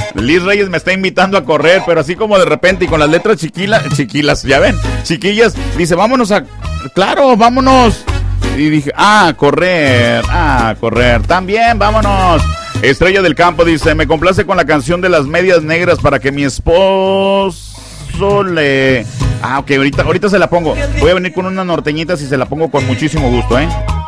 Liz Reyes me está invitando a correr, pero así como de repente y con las letras chiquilas, ya ven, chiquillas, dice, vámonos claro, vámonos. Y dije, correr, también, vámonos. Estrella del Campo dice, me complace con la canción de las medias negras para que mi esposo le... ok, ahorita se la pongo. Voy a venir con unas norteñitas y se la pongo con muchísimo gusto,